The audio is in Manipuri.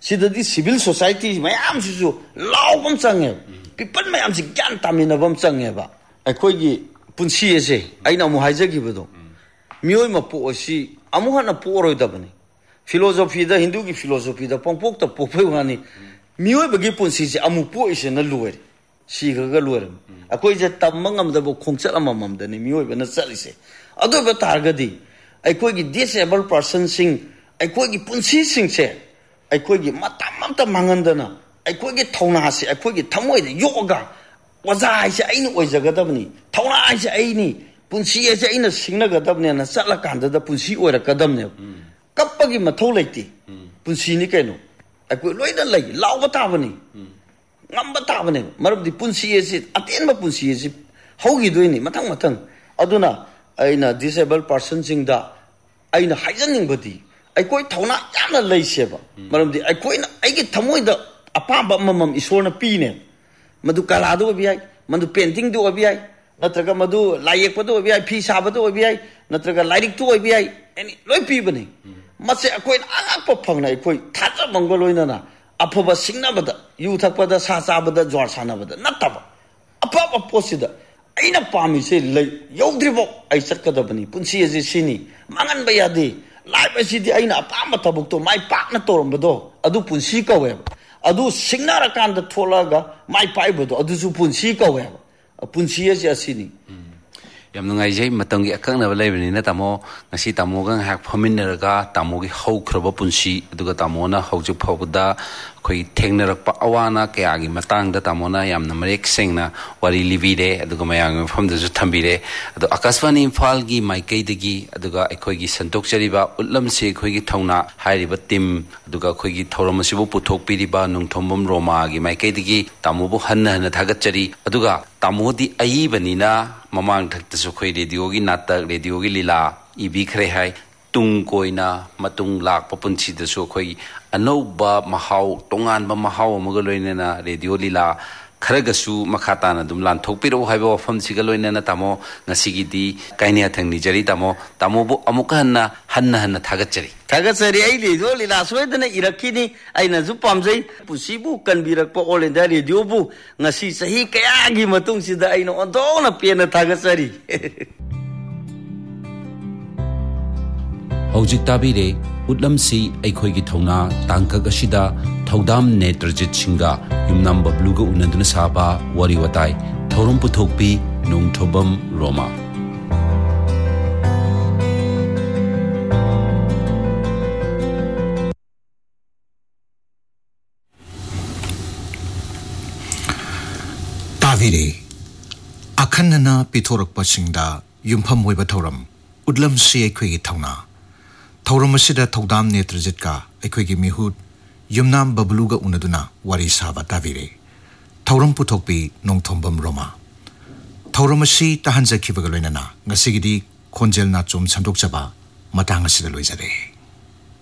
सिददी सिविल सोसाइटी मयाम सिसु लाउबम चंगे पीपल मयाम सि ज्ञान तामिनबम चंगेबा अखोगी पुंसी एसे आइना मु हाइजगिबदो मियोय मपो ओसी अमुहना पोरोइदबनी फिलोसॉफी दा हिंदू की फिलोसॉफी दा पंपोक त पोफे वानी मियोय बगी पुंसी से अमु पो इसे न लुवर सिगगा लुवर अखोई जे तमंगमदबो खोंगचल अममदनी मियोय बना चलिसे अदो बतारगदी अखोगी डिसेबल पर्सन सिंग अखोगी पुंसी सिंग से अखोगी मतमत मांगंदना अखोगी थौना से अखोगी थमोय योगा वजा से आइन ओइजगदबनी थौना से आइनी पुंसी से आइन सिंगनगदबने न चला कांददा पुंसी ओइरकदबने कप्पगी मथौ लेती पुंसी नि कैनो अखोई लोइना लई लाउबा ताबनी ngamba tabane marabdi punsi esi atenba punsi esi hogi doini matang matang aduna aina disabled person singda aina haijaning badi ai koi thauna yamna leiseba marabdi ai koi na ai gi thamoi da apamba mamam isorna pine madu kala do biai madu painting do biai natraga madu layek do biai phi saba do biai natraga lairik do biai ani loi pi bane mase akoi angak pa phangna ai koi thaja mangoloina na अफब सिंगनबद you थकपद सा चाबद जोर सानबद नतब अफब पोसिद अइना पामिसे लै यौद्रिबो अइ चटकदबनी पुंसी एजे सिनी मांगन बयादे लाइफ असिदि अइना अपाम थबुक तो माइ पाकना तोरमबदो अदु पुंसी कवे अदु सिंगनार कांद थोलागा माइ पाइबदो अदुसु पुंसी कवे पुंसी एजे असिनी yam nungai jai matang gi akang na balai bani na tamo ngasi tamo gang hak phaminnerga tamo gi hau khroba punsi aduga tamo na hauju phawda khoi thengnarak pa awana kya gi matang da tamo na yam na marek sengna wari livi de aduga mayang pham da ju thambi de adu akaswani imphal gi maikai de gi aduga ekhoi gi santok chariba utlam se khoi gi thongna hairiba tim aduga khoi gi thoram sibu puthok piriba nungthombam roma gi maikai de gi tamo bu hanna hanna thagat chari aduga tamo di ai bani na mamang thakta su khoi radio gi natak radio gi lila ibi khre hai tung koina matung lak papunchi da su khoi anoba mahau tongan ba mahau amaga loina na radio lila kharaga su makhata na dum lan thokpiro haiba wafam siga loina na tamo ngasigi di kainia thangni jari tamo bu amuka hanna thagachari ai radio lila soidana irakini aina ju pamjai pusibu kanbirak pa olenda radio bu ngasi sahi kaya gi matung sida aina ondona pena thagachari Hojik tabire utlam si aikhoi gi thona tangkak asida thodam netrajit singa yumnam babluga unanduna saba wari watai thorum puthokpi nungthobam roma tavire akhanna pithorak pasingda yumpham hoiba thoram utlam si aikhoi gi thona Thauram asida thodam netrajit ka aikhoigi mihut yumnam babluga unaduna wari saba tavire thauram puthokpi nongthombam roma thauram asi tahanjakhibaga loinana ngasigidi khonjel na chum sandokjaba matang asida loijare